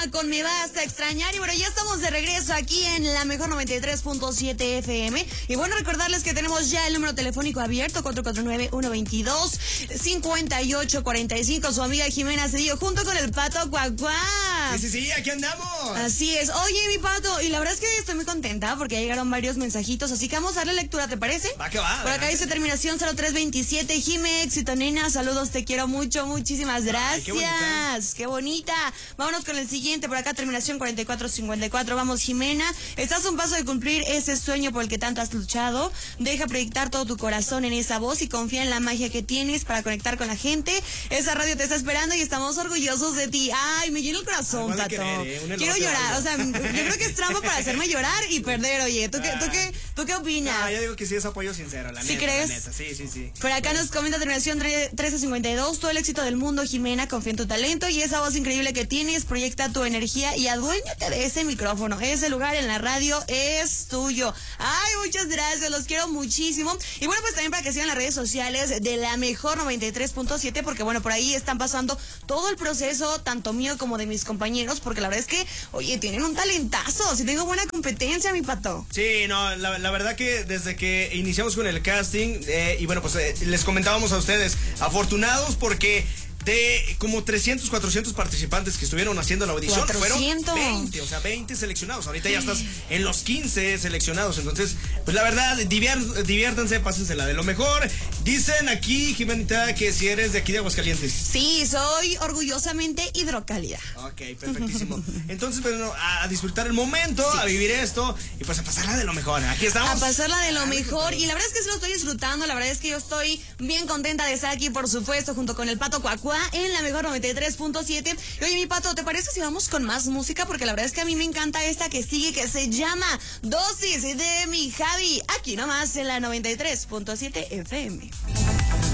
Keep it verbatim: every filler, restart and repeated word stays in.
con Me Vas a Extrañar. Y bueno, ya estamos de regreso aquí en la mejor noventa y tres punto siete F M. Y bueno, recordarles que tenemos ya el número telefónico abierto, cuatro cuatro nueve, uno dos dos, cinco ocho cuatro cinco. Su amiga Jimena Cedillo junto con el Pato Cuacuá. Sí, sí, sí, aquí andamos. Así es. Oye, mi Pato, y la verdad es que estoy muy contenta porque ya llegaron varios mensajitos, así que vamos a darle lectura, ¿te parece? Va que va. Por acá dice terminación cero tres veintisiete. Jime, éxito, nena. Saludos, te quiero mucho. Muchísimas gracias. Ay, qué bonita. Qué bonita. Vámonos con el siguiente. Por acá terminación cuarenta y cuatro cincuenta y cuatro. Vamos, Jimena. Estás a un paso de cumplir ese sueño por el que tanto has luchado. Deja proyectar todo tu corazón en esa voz y confía en la magia que tienes para conectar con la gente. Esa radio te está esperando y estamos orgullosos de ti. Ay, me llena el corazón, Pato. Querer, ¿eh? Quiero llorar. O sea, yo creo que es trampa para hacerme llorar y perder. Oye, ¿tú qué, tú qué, tú qué opinas? Ah, yo digo que sí es apoyo sincero, la ¿Sí neta. crees? La neta. Sí, sí, sí. Por acá nos comenta terminación trece cincuenta y dos. Todo el éxito del mundo, Jimena. Confía en tu talento y esa voz increíble que tienes. Proyecta tu energía y aduéñate de ese micrófono. Ese lugar en la radio es tuyo. Ay, muchas gracias. Los quiero muchísimo. Y bueno, pues también para que sigan las redes sociales de la mejor noventa y tres punto siete, porque bueno, por ahí están pasando todo el proceso, tanto mío como de mis compañeros, porque la verdad es que, oye, tienen un talentazo. Si tengo buena competencia, mi Pato. Sí, no, la, la verdad que desde que iniciamos con el casting, eh, y bueno, pues eh, les comentábamos a ustedes, afortunados porque de como trescientos, cuatrocientos participantes que estuvieron haciendo la audición, cuatrocientos. fueron veinte, o sea, veinte seleccionados. Ahorita ya estás en los quince seleccionados. Entonces, pues la verdad, divier- diviértanse, pásensela de lo mejor. Dicen aquí, Jimenita, que si eres de aquí de Aguascalientes. Sí, soy orgullosamente hidrocálida. Ok, perfectísimo. Entonces, bueno, a disfrutar el momento, sí, a vivir esto y pues a pasarla de lo mejor. Aquí estamos. A pasarla de lo ah, mejor. Y la verdad es que sí lo estoy disfrutando. La verdad es que yo estoy bien contenta de estar aquí, por supuesto, junto con el Pato Cuacuá en la mejor noventa y tres punto siete. Y oye, mi Pato, ¿te parece si vamos con más música? Porque la verdad es que a mí me encanta esta que sigue, que se llama Dosis de mi Javi. Aquí nomás en la noventa y tres punto siete F M.